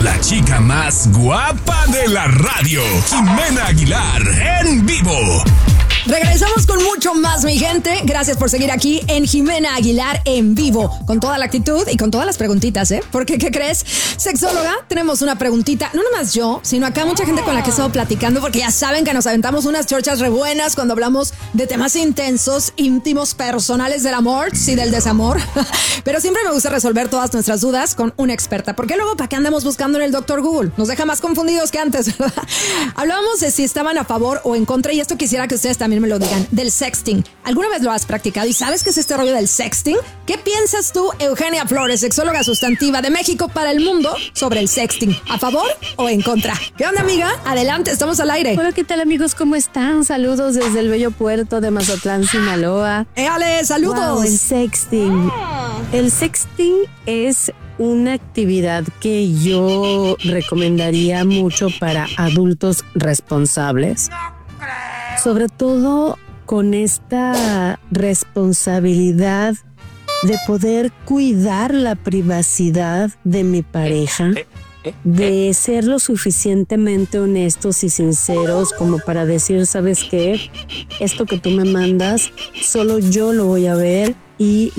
La chica más guapa de la radio, Jimena Aguilar, en vivo. Regresamos con mucho más, mi gente. Gracias por seguir aquí en Jimena Aguilar en vivo, con toda la actitud y con todas las preguntitas, ¿eh? Porque, ¿qué crees? Sexóloga, tenemos una preguntita, no nomás yo, sino acá mucha gente con la que he estado platicando, porque ya saben que nos aventamos unas chorchas re buenas cuando hablamos de temas intensos, íntimos, personales del amor y del desamor. Pero siempre me gusta resolver todas nuestras dudas con una experta, porque luego, ¿para qué andamos buscando en el Dr. Google? Nos deja más confundidos que antes, ¿verdad? Hablábamos de si estaban a favor o en contra, y esto quisiera que ustedes también me lo digan, del sexting. ¿Alguna vez lo has practicado y sabes qué es este rollo del sexting? ¿Qué piensas tú, Eugenia Flores, sexóloga sustantiva de México para el mundo, sobre el sexting? ¿A favor o en contra? ¿Qué onda, amiga? Adelante, estamos al aire. Hola, ¿qué tal, amigos? ¿Cómo están? Saludos desde el bello puerto de Mazatlán, Sinaloa. ¡Éale, saludos! Wow, el sexting. El sexting es una actividad que yo recomendaría mucho para adultos responsables. Sobre todo con esta responsabilidad de poder cuidar la privacidad de mi pareja, de ser lo suficientemente honestos y sinceros como para decir, ¿sabes qué? Esto que tú me mandas, solo yo lo voy a ver y